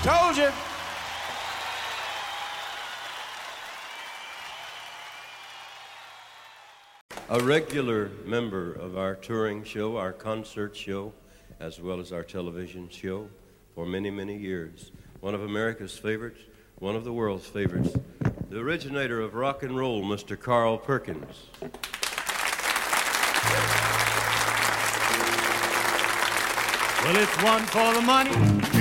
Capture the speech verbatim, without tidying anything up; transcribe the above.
Told you. A regular member of our touring show, our concert show, as well as our television show for many, many years. One of America's favorites, one of the world's favorites. The originator of rock and roll, Mister Carl Perkins. Well, it's one for the money.